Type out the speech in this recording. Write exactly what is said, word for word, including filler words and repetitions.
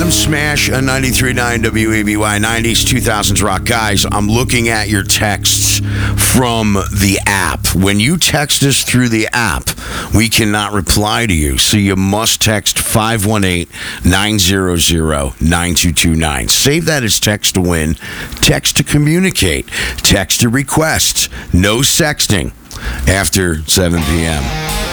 Adam Smash on ninety-three point nine W A B Y, nineties, two thousands rock. Guys, I'm looking at your texts from the app. When you text us through the app, we cannot reply to you, so you must text five one eight, nine zero zero, nine two two nine. Save that as text to win, text to communicate, text to request. No sexting after seven p.m.